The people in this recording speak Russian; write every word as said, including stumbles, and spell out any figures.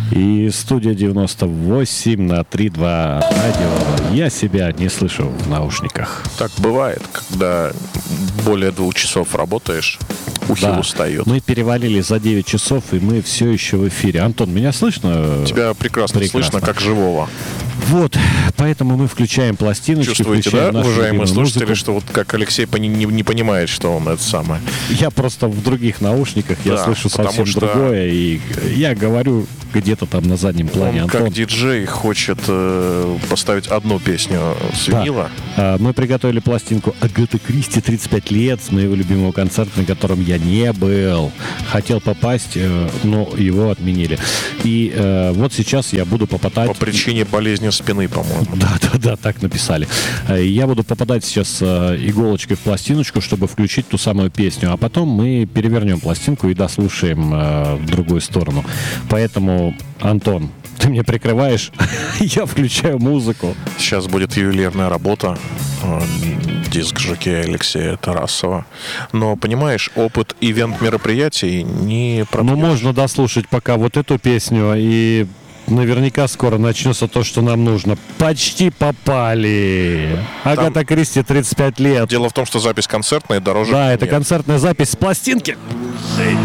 И студия девяносто восемь на три два радио. Я себя не слышу в наушниках. Так бывает, когда более двух часов работаешь, ухи Да. устают. Мы перевалили за девять часов, и мы все еще в эфире. Антон, меня слышно? Тебя прекрасно, Прекрасно. слышно, как живого. Вот, поэтому мы включаем пластиночки. Чувствуете, включаем да, нашу уважаемые любимую слушатели, музыку. что вот как Алексей пони- не, не понимает, что он это самое. Я просто в других наушниках, я Да, слышу потому совсем что- другое, и я говорю где-то там на заднем плане. Он Антон, как диджей хочет э, поставить одну песню с Да. винила. а, мы приготовили пластинку Агаты Кристи, тридцать пять лет, с моего любимого концерта, на котором я не был. Хотел попасть, э, но его отменили. И э, вот сейчас я буду попадать... По причине болезни спины, по-моему. Да, да, да, так написали. Э, Я буду попадать сейчас э, иголочкой в пластиночку, чтобы включить ту самую песню, а потом мы перевернем пластинку и дослушаем э, в другую сторону. Поэтому, Антон, ты мне прикрываешь, я включаю музыку. Сейчас будет ювелирная работа, э, диск жокея Алексея Тарасова. Но, понимаешь, опыт ивент-мероприятий не Ну, пропьешь. можно дослушать пока вот эту песню, и наверняка скоро начнется то, что нам нужно. Почти попали. Агата Кристи, тридцать пять лет. Дело в том, что запись концертная дороже. Да, это нет. концертная запись с пластинки.